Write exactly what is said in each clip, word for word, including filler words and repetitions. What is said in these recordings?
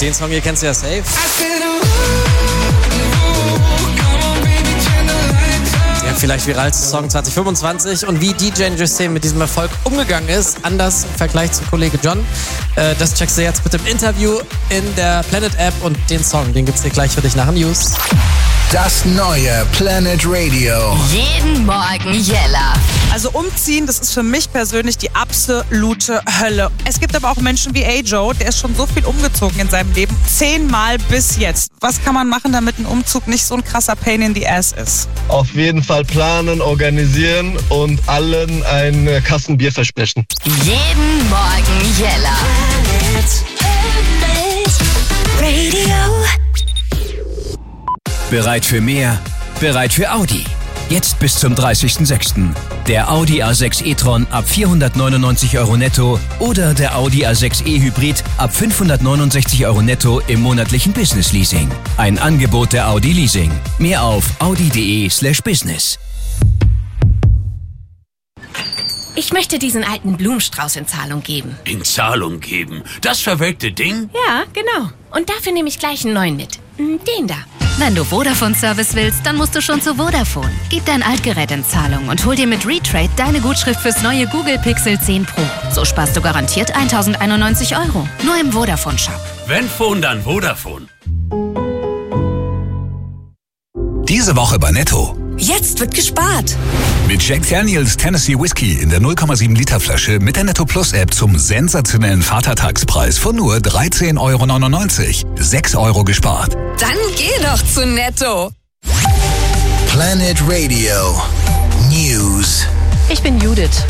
Den Song hier kennst du ja safe. Ja, vielleicht viralste Song zwanzig fünfundzwanzig. Und wie D J Justine mit diesem Erfolg umgegangen ist, anders im Vergleich zu Kollege John, äh, das checkst du jetzt mit dem Interview in der Planet App und den Song, den gibt's dir gleich für dich nach den News. Das neue Planet Radio. Jeden Morgen Jella. Also umziehen, das ist für mich persönlich die absolute Hölle. Es gibt aber auch Menschen wie Ajo, der ist schon so viel umgezogen in seinem Leben. Zehnmal bis jetzt. Was kann man machen, damit ein Umzug nicht so ein krasser Pain in the Ass ist? Auf jeden Fall planen, organisieren und allen ein Kassenbier versprechen. Jeden Morgen Jella. Planet Radio. Bereit für mehr? Bereit für Audi. Jetzt bis zum dreißigsten sechsten Der Audi A sechs e-tron ab vierhundertneunundneunzig Euro netto oder der Audi A sechs e Hybrid ab fünfhundertneunundsechzig Euro netto im monatlichen Business Leasing. Ein Angebot der Audi Leasing. Mehr auf audi.de slash business. Ich möchte diesen alten Blumenstrauß in Zahlung geben. In Zahlung geben? Das verwelkte Ding? Ja, genau. Und dafür nehme ich gleich einen neuen mit. Den da. Wenn du Vodafone-Service willst, dann musst du schon zu Vodafone. Gib dein Altgerät in Zahlung und hol dir mit Retrade deine Gutschrift fürs neue Google Pixel zehn Pro. So sparst du garantiert tausendeinundneunzig Euro. Nur im Vodafone-Shop. Wenn Phone, dann Vodafone. Diese Woche bei Netto. Jetzt wird gespart. Mit Jack Daniels Tennessee Whiskey in der null Komma sieben Liter Flasche mit der Netto Plus App zum sensationellen Vatertagspreis von nur dreizehn Euro neunundneunzig. sechs Euro gespart. Dann geh doch zu Netto. Planet Radio News. Ich bin Judith.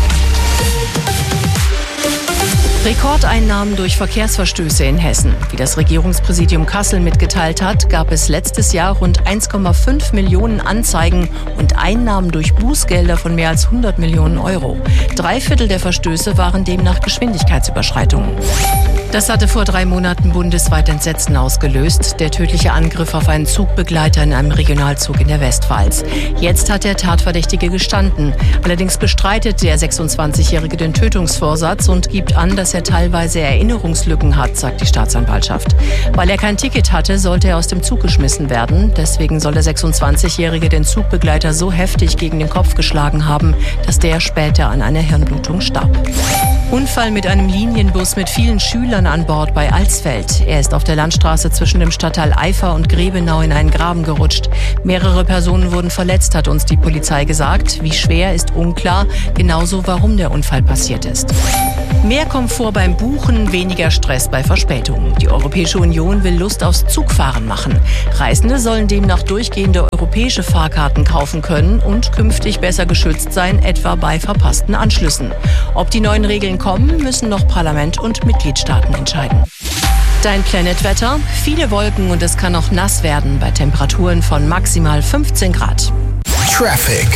Rekordeinnahmen durch Verkehrsverstöße in Hessen. Wie das Regierungspräsidium Kassel mitgeteilt hat, gab es letztes Jahr rund eins Komma fünf Millionen Anzeigen und Einnahmen durch Bußgelder von mehr als hundert Millionen Euro. Drei Viertel der Verstöße waren demnach Geschwindigkeitsüberschreitungen. Das hatte vor drei Monaten bundesweit Entsetzen ausgelöst. Der tödliche Angriff auf einen Zugbegleiter in einem Regionalzug in der Westpfalz. Jetzt hat der Tatverdächtige gestanden. Allerdings bestreitet der sechsundzwanzigjährige den Tötungsvorsatz und gibt an, dass er teilweise Erinnerungslücken hat, sagt die Staatsanwaltschaft. Weil er kein Ticket hatte, sollte er aus dem Zug geschmissen werden. Deswegen soll der sechsundzwanzigjährige den Zugbegleiter so heftig gegen den Kopf geschlagen haben, dass der später an einer Hirnblutung starb. Unfall mit einem Linienbus mit vielen Schülern an Bord bei Alsfeld. Er ist auf der Landstraße zwischen dem Stadtteil Eifer und Grebenau in einen Graben gerutscht. Mehrere Personen wurden verletzt, hat uns die Polizei gesagt. Wie schwer ist unklar, genauso warum der Unfall passiert ist. Mehr Komfort beim Buchen, weniger Stress bei Verspätungen. Die Europäische Union will Lust aufs Zugfahren machen. Reisende sollen demnach durchgehende europäische Fahrkarten kaufen können und künftig besser geschützt sein, etwa bei verpassten Anschlüssen. Ob die neuen Regeln kommen, müssen noch Parlament und Mitgliedstaaten entscheiden. Dein Planetwetter, viele Wolken und es kann auch nass werden bei Temperaturen von maximal fünfzehn Grad. Traffic.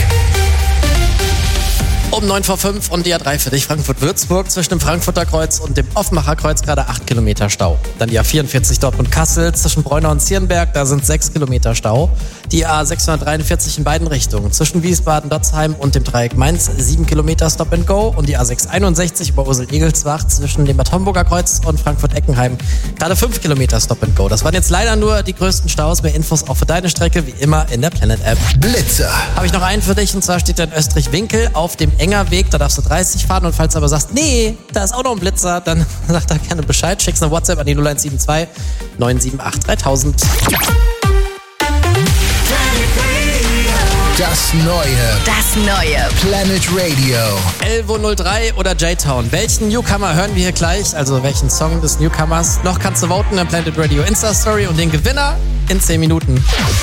Um neun vor fünf und die A drei für dich, Frankfurt-Würzburg, zwischen dem Frankfurter Kreuz und dem Offenbacher Kreuz gerade acht Kilometer Stau. Dann die A vierundvierzig Dortmund-Kassel zwischen Breunau und Zierenberg, da sind sechs Kilometer Stau. Die A sechshundertdreiundvierzig in beiden Richtungen, zwischen Wiesbaden-Dotzheim und dem Dreieck Mainz, sieben Kilometer Stop and Go. Und die A sechshunderteinundsechzig über Ursel-Egelsbach zwischen dem Bad Homburger Kreuz und Frankfurt-Eckenheim, gerade fünf Kilometer Stop and Go. Das waren jetzt leider nur die größten Staus. Mehr Infos auch für deine Strecke, wie immer in der Planet-App. Blitzer. Habe ich noch einen für dich, und zwar steht da in Österreich-Winkel auf dem enger Weg, da darfst du dreißig fahren, und falls du aber sagst, nee, da ist auch noch ein Blitzer, dann sag da gerne Bescheid, schickst eine WhatsApp an die null eins sieben zwei neun sieben acht dreitausend. Das neue. Das neue. Planet Radio. Elvo null drei oder J-Town. Welchen Newcomer hören wir hier gleich? Also welchen Song des Newcomers? Noch kannst du voten in Planet Radio Insta-Story und den Gewinner in zehn Minuten.